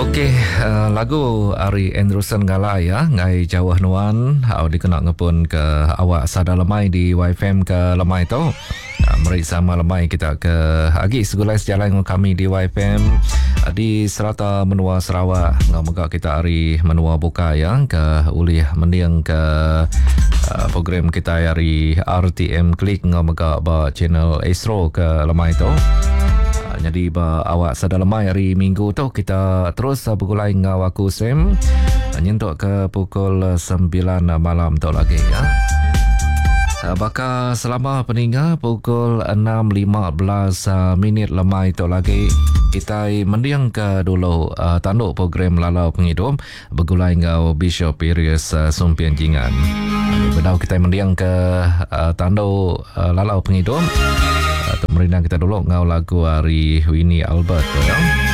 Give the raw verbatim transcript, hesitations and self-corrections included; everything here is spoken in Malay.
Okey, uh, lagu Ari Anderson ngala ya, ngai jawah nuan, au dikenal ngepun ke awak sada lemai di Y F M ke lemai tu. Uh, mari sama lemai kita ke agi segulai sejalan dengan kami di Y F M uh, di Serata Menua Sarawak. Ngau kita hari menua buka ya ke ulih mendiang ke uh, program kita hari R T M Klik ngau mega ba channel Astro ke lemai tu. Jadi ba awak sada lemai hari Minggu tu kita terus uh, bergulai dengan aku Sam uh, nyentuk ke pukul sembilan malam tu lagi ya. Uh, bakal selama peninggal pukul enam lima belas uh, minit lemai tu lagi kita mendiang ke dulu uh, tanduk program Lalau Penghidup bergulai dengan Bishop Arius uh, Sumpian Jingan. Uh, Bedau kita mendiang ke uh, tanduk uh, Lalau Penghidup. Atau merindang kita dulu ngau lagu hari Winnie Albert ya.